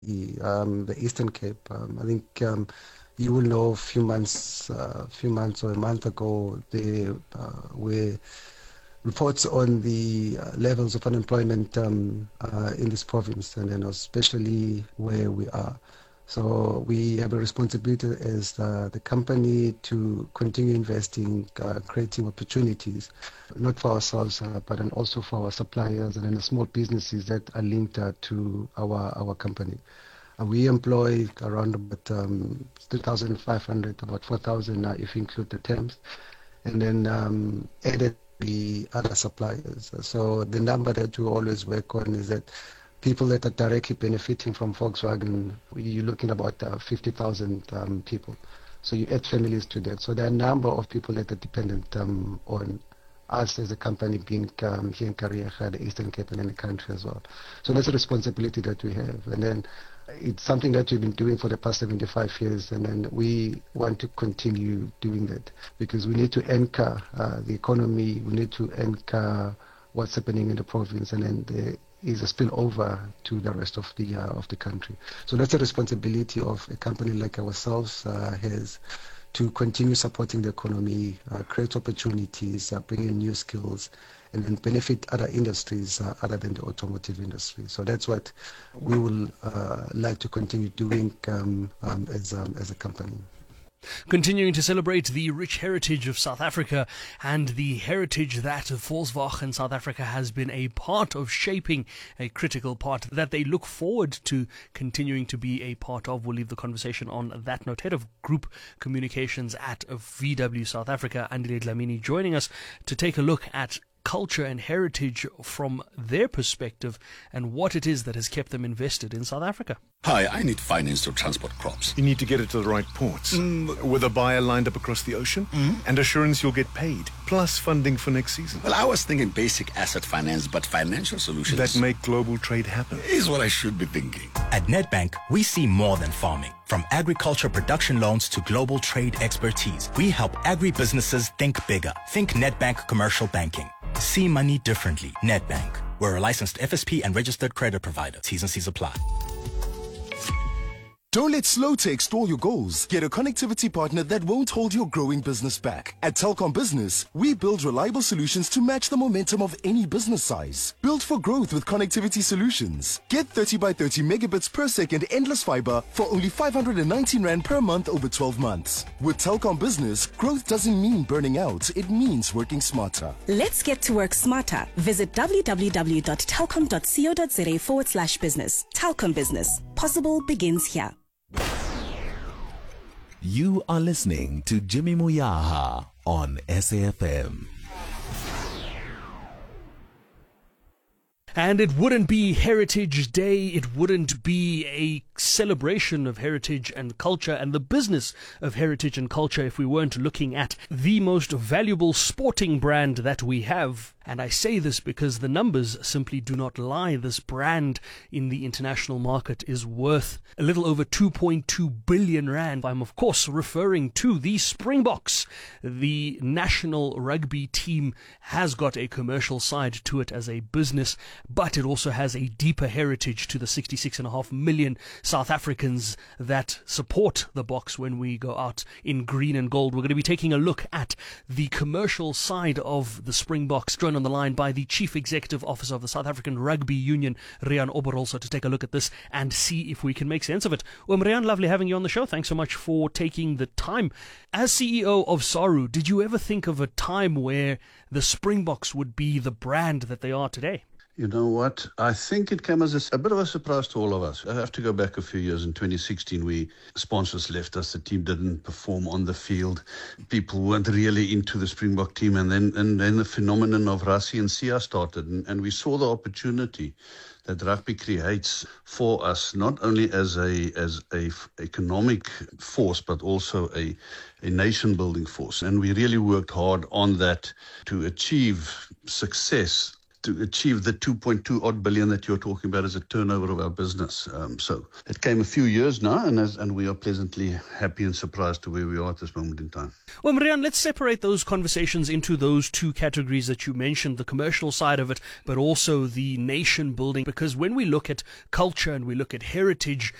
the Eastern Cape. I think you will know a few months or a month ago, there were reports on the levels of unemployment in this province, and then especially where we are. So we have a responsibility as the company to continue investing, creating opportunities, not for ourselves, but then also for our suppliers and then the small businesses that are linked to our company. We employ around about 3,500, about 4,000 if you include the temps, and then added the other suppliers. So the number that we always work on is that people that are directly benefiting from Volkswagen, you're looking about 50,000 people. So you add families to that. So there are a number of people that are dependent on us as a company being here in Kariega, the Eastern Cape, and in the country as well. So that's a responsibility that we have. And then it's something that we've been doing for the past 75 years, and then we want to continue doing that because we need to anchor the economy, we need to anchor what's happening in the province, and then there is a spillover to the rest of the country. So that's a responsibility of a company like ourselves has to continue supporting the economy, create opportunities, bring in new skills, and then benefit other industries other than the automotive industry. So that's what we will like to continue doing as a company. Continuing to celebrate the rich heritage of South Africa and the heritage that Volkswagen South Africa has been a part of shaping, a critical part that they look forward to continuing to be a part of. We'll leave the conversation on that note. Head of Group Communications at VW South Africa, Andile Dlamini, joining us to take a look at culture and heritage from their perspective and what it is that has kept them invested in South Africa. Hi, I need finance to transport crops. You need to get it to the right ports. With a buyer lined up across the ocean and assurance you'll get paid, plus funding for next season. Well, I was thinking basic asset finance, but financial solutions that make global trade happen is what I should be thinking. At Nedbank, we see more than farming. From agriculture production loans to global trade expertise, we help agri-businesses think bigger. Think Nedbank Commercial Banking. See money differently. Nedbank. We're a licensed FSP and registered credit provider. T's and C's apply. Don't let slow tech stall your goals. Get a connectivity partner that won't hold your growing business back. At Telkom Business, we build reliable solutions to match the momentum of any business size. Built for growth with connectivity solutions. Get 30 by 30 megabits per second endless fiber for only 519 Rand per month over 12 months. With Telkom Business, growth doesn't mean burning out. It means working smarter. Let's get to work smarter. Visit www.telkom.co.za/business. Telkom Business. Possible begins here. You are listening to Jimmy Moyaha on SAFM. And it wouldn't be Heritage Day, it wouldn't be a celebration of heritage and culture and the business of heritage and culture if we weren't looking at the most valuable sporting brand that we have. And I say this because the numbers simply do not lie. This brand in the international market is worth a little over 2.2 billion Rand. I'm of course referring to the Springboks. The national rugby team has got a commercial side to it as a business, but it also has a deeper heritage to the 66.5 million South Africans that support the Boks when we go out in green and gold. We're going to be taking a look at the commercial side of the Springboks, joined on the line by the Chief Executive Officer of the South African Rugby Union, Riaan Oberholzer, to take a look at this and see if we can make sense of it. Riaan, lovely having you on the show. Thanks so much for taking the time. As CEO of SARU, did you ever think of a time where the Springboks would be the brand that they are today? You know what? I think it came as a bit of a surprise to all of us. I have to go back a few years. In 2016, sponsors left us. The team didn't perform on the field. People weren't really into the Springbok team. And then the phenomenon of Rassie and Sia started. And we saw the opportunity that rugby creates for us, not only as a economic force, but also a nation building force. And we really worked hard on that to achieve success to achieve the 2.2 odd billion that you're talking about as a turnover of our business. So it came a few years now, and we are pleasantly happy and surprised to where we are at this moment in time. Well, Marianne, let's separate those conversations into those two categories that you mentioned, the commercial side of it, but also the nation building, because when we look at culture and we look at heritage,